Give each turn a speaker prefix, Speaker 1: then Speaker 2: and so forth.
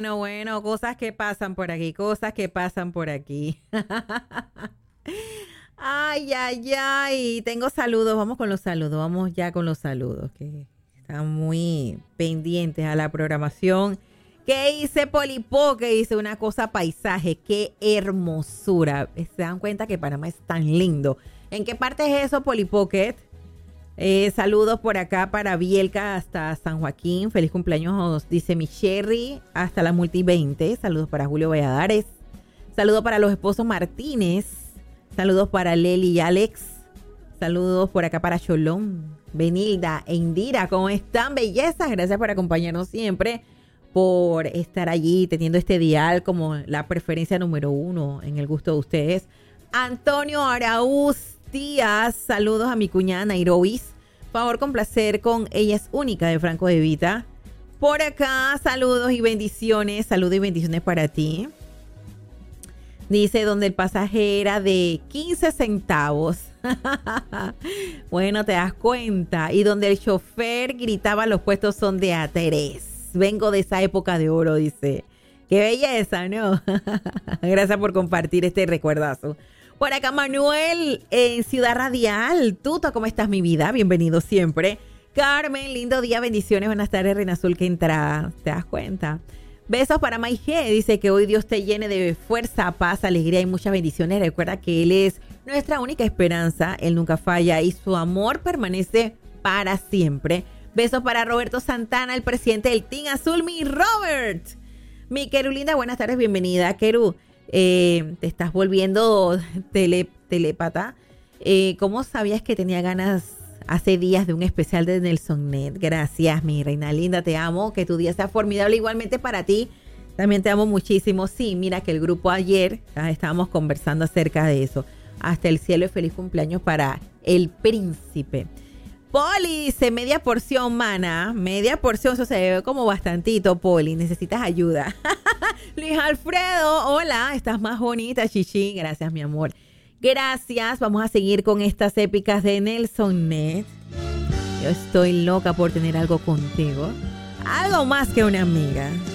Speaker 1: bueno, cosas que pasan por aquí, cosas que pasan por aquí. Ay, ay, ay, tengo saludos, vamos con los saludos, vamos ya con los saludos, que están muy pendientes a la programación. ¿Qué hice Polipo? Que hice una cosa paisaje, qué hermosura. Se dan cuenta que Panamá es tan lindo. ¿En qué parte es eso, Polipocket? Saludos por acá para Bielka hasta San Joaquín. Feliz cumpleaños, dice mi Sherry, hasta la Multi 20. Saludos para Julio Valladares. Saludos para los esposos Martínez. Saludos para Leli y Alex. Saludos por acá para Cholón, Benilda e Indira. ¿Cómo están, bellezas? Gracias por acompañarnos siempre, por estar allí teniendo este dial como la preferencia número 1 en el gusto de ustedes. Antonio Araúz Díaz, saludos a mi cuñada Nairobi. Favor complacer con Ella es Única de Franco De Vita. Por acá, saludos y bendiciones para ti. Dice, donde el pasaje era de 15 centavos. Bueno, te das cuenta. Y donde el chofer gritaba, los puestos son de A3. Vengo de esa época de oro, dice. Qué belleza, ¿no? Gracias por compartir este recuerdazo. Por acá Manuel en Ciudad Radial. Tuto, ¿cómo estás, mi vida? Bienvenido siempre. Carmen, lindo día, bendiciones. Buenas tardes, Reina Azul, que entrada. ¿Te das cuenta? Besos para Maige. Dice que hoy Dios te llene de fuerza, paz, alegría y muchas bendiciones. Recuerda que Él es nuestra única esperanza. Él nunca falla y su amor permanece para siempre. Besos para Roberto Santana, el presidente del Team Azul, mi Robert. Mi Kerulinda, buenas tardes, bienvenida. Keru, te estás volviendo telépata. ¿Cómo sabías que tenía ganas hace días de un especial de Nelson Net? Gracias, mi reina linda, te amo. Que tu día sea formidable igualmente para ti. También te amo muchísimo. Sí, mira que el grupo ayer estábamos conversando acerca de eso. Hasta el cielo y feliz cumpleaños para el príncipe. Poli dice, media porción, mana. Media porción, eso se ve como bastantito, Poli. Necesitas ayuda. Luis Alfredo, hola, estás más bonita, chichi. Gracias, mi amor. Gracias. Vamos a seguir con estas épicas de Nelson Net. Yo estoy loca por tener algo contigo. Algo más que una amiga.